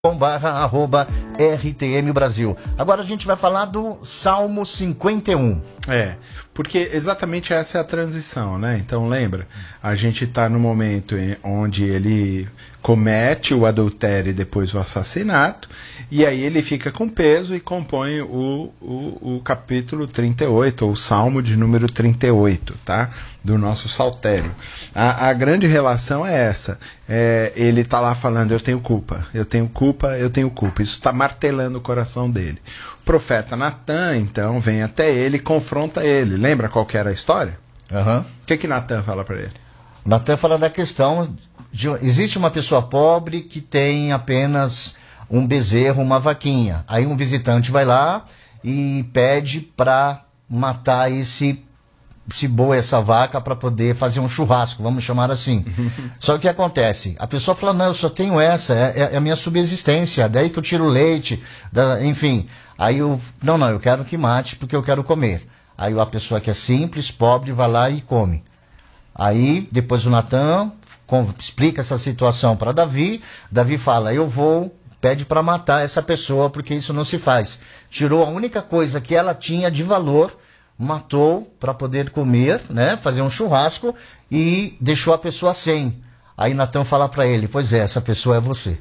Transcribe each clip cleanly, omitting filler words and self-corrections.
.com/RTM Brasil. Agora a gente vai falar do Salmo 51. Porque exatamente essa é a transição, né? Então lembra, a gente está no momento onde ele comete o adultério e depois o assassinato, e aí ele fica com peso e compõe o capítulo 38, ou o Salmo de número 38, tá? Do nosso saltério. A grande relação é essa. Ele está lá falando, eu tenho culpa, eu tenho culpa, eu tenho culpa. Isso está martelando o coração dele. O profeta Natan, então, vem até ele e confronta ele. Lembra qual que era a história? O que Natan fala para ele? Natan fala da questão de... Existe uma pessoa pobre que tem apenas um bezerro, uma vaquinha. Aí um visitante vai lá e pede para matar esse boi, essa vaca, para poder fazer um churrasco, vamos chamar assim. Só que o que acontece? A pessoa fala, não, eu só tenho essa, é a minha subsistência, daí que eu tiro leite, enfim. Aí não, eu quero que mate porque eu quero comer. Aí a pessoa que é simples, pobre, vai lá e come. Aí depois o Natan explica essa situação para Davi. Davi fala, pede para matar essa pessoa porque isso não se faz. Tirou a única coisa que ela tinha de valor, matou para poder comer, né, fazer um churrasco, e deixou a pessoa sem. Aí Natan fala para ele, pois é, essa pessoa é você.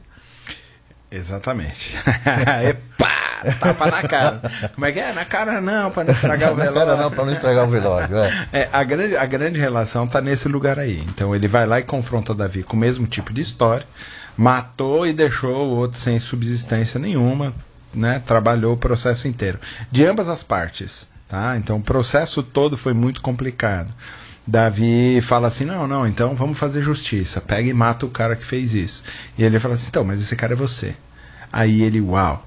Exatamente. Epá, tapa na cara. Como é que é? Na cara não, para não estragar o velório. Na cara não, para não estragar o velório. A grande relação está nesse lugar aí. Então ele vai lá e confronta Davi com o mesmo tipo de história, matou e deixou o outro sem subsistência nenhuma, né, trabalhou o processo inteiro. De ambas as partes. Tá? Então o processo todo foi muito complicado. Davi fala assim, não, então vamos fazer justiça, pega e mata o cara que fez isso. E ele fala assim, então, mas esse cara é você. Aí ele,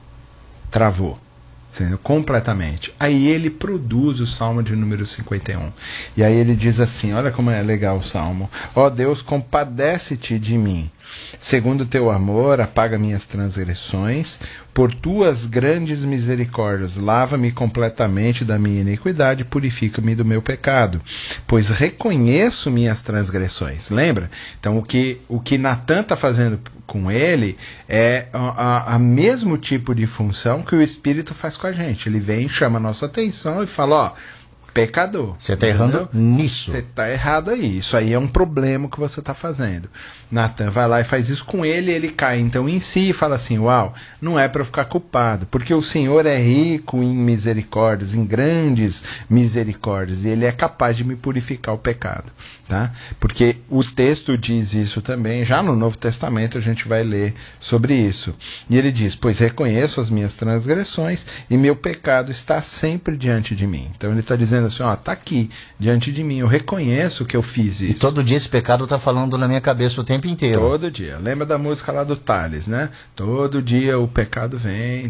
travou, sendo completamente. Aí ele produz o Salmo de número 51. E aí ele diz assim, olha como é legal o Salmo. Ó Deus, compadece-te de mim. Segundo o teu amor, apaga minhas transgressões. Por tuas grandes misericórdias, lava-me completamente da minha iniquidade, purifica-me do meu pecado. Pois reconheço minhas transgressões. Lembra? Então o que Natan está fazendo com ele é a mesmo tipo de função que o Espírito faz com a gente. Ele vem, chama a nossa atenção e fala, pecador. Você está errando nisso. Você está errado aí. Isso aí é um problema que você está fazendo. Natan vai lá e faz isso com ele, e ele cai então em si e fala assim, não é para eu ficar culpado, porque o Senhor é rico em misericórdias, em grandes misericórdias, e ele é capaz de me purificar o pecado. Tá? Porque o texto diz isso também, já no Novo Testamento a gente vai ler sobre isso. E ele diz, pois reconheço as minhas transgressões e meu pecado está sempre diante de mim. Então ele está dizendo assim, está aqui diante de mim, eu reconheço que eu fiz isso. E todo dia esse pecado está falando na minha cabeça o tempo inteiro. Todo dia. Lembra da música lá do Tales, né? Todo dia o pecado vem,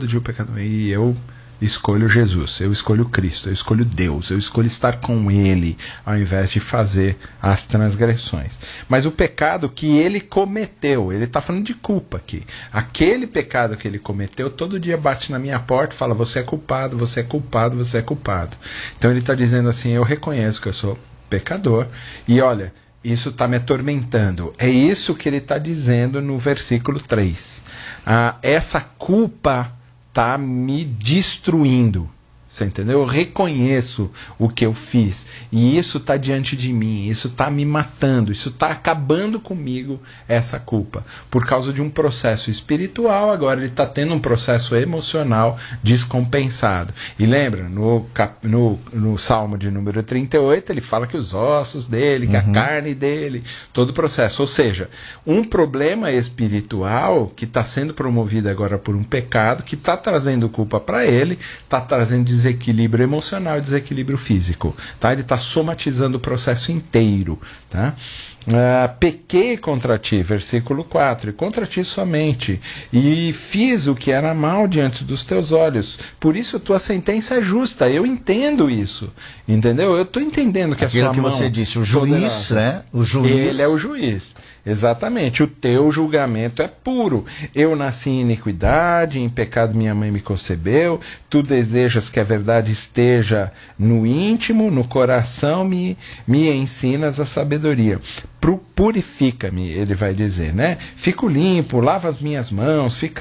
e eu escolho Jesus, eu escolho Cristo, eu escolho Deus, eu escolho estar com Ele, ao invés de fazer as transgressões. Mas o pecado que ele cometeu, ele está falando de culpa aqui. Aquele pecado que ele cometeu, todo dia bate na minha porta e fala, você é culpado, você é culpado, você é culpado. Então ele está dizendo assim, eu reconheço que eu sou pecador, e olha, isso está me atormentando. É isso que ele está dizendo no versículo 3. Essa culpa está me destruindo. Você entendeu? Eu reconheço o que eu fiz. E isso está diante de mim. Isso está me matando. Isso está acabando comigo, essa culpa. Por causa de um processo espiritual, agora ele está tendo um processo emocional descompensado. E lembra, no Salmo de número 38, ele fala que os ossos dele, que a carne dele, todo o processo. Ou seja, um problema espiritual que está sendo promovido agora por um pecado, que está trazendo culpa para ele, está trazendo desequilíbrio emocional e desequilíbrio físico, tá? Ele está somatizando o processo inteiro, tá? Pequei contra ti, versículo 4, e contra ti somente, e fiz o que era mal diante dos teus olhos, por isso tua sentença é justa. Eu entendo isso, entendeu? Eu estou entendendo que aquilo a sua que mão você disse, o juiz, né? O juiz, ele é o juiz. Exatamente, o teu julgamento é puro. Eu nasci em iniquidade, em pecado minha mãe me concebeu, tu desejas que a verdade esteja no íntimo, no coração, me ensinas a sabedoria. Purifica-me, ele vai dizer, né? Fico limpo, lavo as minhas mãos, fica